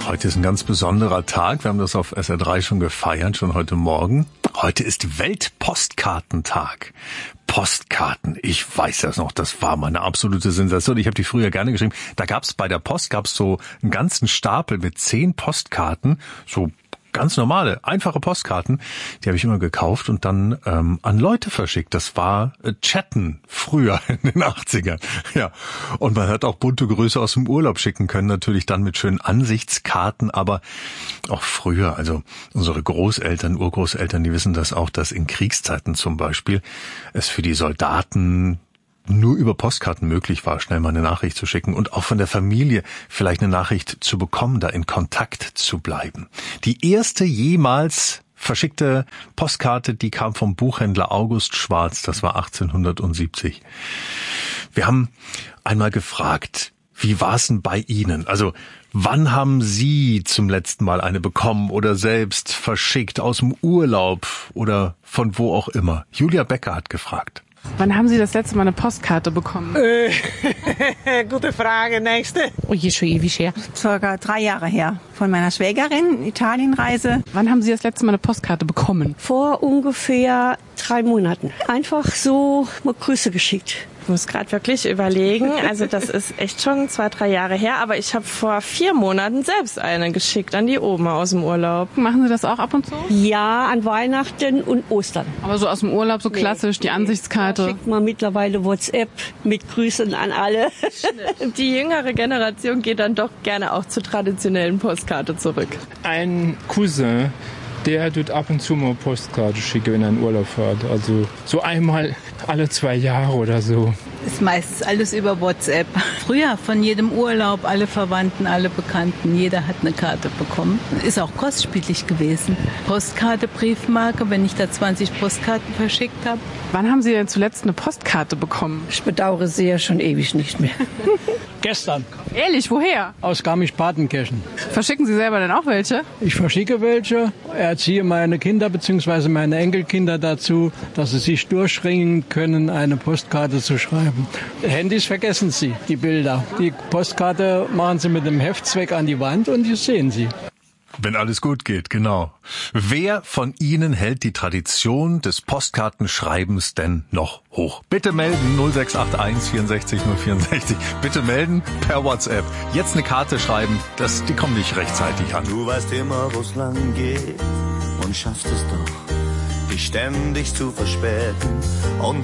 Heute ist ein ganz besonderer Tag. Wir haben das auf SR3 schon gefeiert, schon heute Morgen. Heute ist Weltpostkartentag. Postkarten, ich weiß das noch, das war meine absolute Sensation. Ich habe die früher gerne geschrieben. Da gab's bei der Post so einen ganzen Stapel mit 10 Postkarten, so ganz normale, einfache Postkarten. Die habe ich immer gekauft und dann an Leute verschickt. Das war Chatten früher in den 80ern. Ja, und man hat auch bunte Grüße aus dem Urlaub schicken können, natürlich dann mit schönen Ansichtskarten, aber auch früher, also unsere Großeltern, Urgroßeltern, die wissen das auch, dass in Kriegszeiten zum Beispiel es für die Soldaten nur über Postkarten möglich war, schnell mal eine Nachricht zu schicken und auch von der Familie vielleicht eine Nachricht zu bekommen, da in Kontakt zu bleiben. Die erste jemals verschickte Postkarte, die kam vom Buchhändler August Schwarz, das war 1870. Wir haben einmal gefragt, wie war es denn bei Ihnen? Also, wann haben Sie zum letzten Mal eine bekommen oder selbst verschickt, aus dem Urlaub oder von wo auch immer? Julia Becker hat gefragt. Wann haben Sie das letzte Mal eine Postkarte bekommen? Gute Frage, nächste. Oh je, schon ewig her. Circa 3 Jahre her. Von meiner Schwägerin, Italienreise. Wann haben Sie das letzte Mal eine Postkarte bekommen? Vor ungefähr 3 Monaten. Einfach so mal Grüße geschickt. Ich muss gerade wirklich überlegen, also das ist echt schon 2, 3 Jahre her, aber ich habe vor 4 Monaten selbst eine geschickt an die Oma aus dem Urlaub. Machen Sie das auch ab und zu? Ja, an Weihnachten und Ostern. Aber so aus dem Urlaub, so klassisch, die Ansichtskarte? Da schickt man mittlerweile WhatsApp mit Grüßen an alle. Die jüngere Generation geht dann doch gerne auch zur traditionellen Postkarte zurück. Ein Cousin, der tut ab und zu mal Postkarte schicken, wenn er in Urlaub fährt. Also so einmal alle 2 Jahre oder so. Ist meistens alles über WhatsApp. Früher von jedem Urlaub, alle Verwandten, alle Bekannten, jeder hat eine Karte bekommen. Ist auch kostspielig gewesen. Postkarte, Briefmarke, wenn ich da 20 Postkarten verschickt habe. Wann haben Sie denn zuletzt eine Postkarte bekommen? Ich bedauere sehr, schon ewig nicht mehr. Gestern. Ehrlich, woher? Aus Garmisch-Partenkirchen. Verschicken Sie selber denn auch welche? Ich verschicke welche, erziehe meine Kinder bzw. meine Enkelkinder dazu, dass sie sich durchringen können, eine Postkarte zu schreiben. Handys vergessen sie, die Bilder. Die Postkarte machen sie mit dem Heftzweck an die Wand und die sehen sie. Wenn alles gut geht, genau. Wer von Ihnen hält die Tradition des Postkartenschreibens denn noch hoch? Bitte melden 0681 64 064. Bitte melden per WhatsApp. Jetzt eine Karte schreiben, die kommen nicht rechtzeitig an. Du weißt immer, wo's lang geht und schaffst es doch, dich ständig zu verspäten und